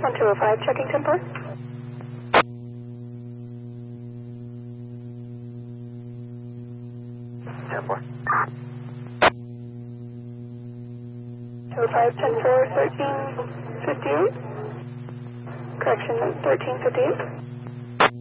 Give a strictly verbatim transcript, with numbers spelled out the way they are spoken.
one two oh five, checking temper. ten four. two oh five, ten four, thirteen fifty-eight. Correction, thirteen fifty-eight.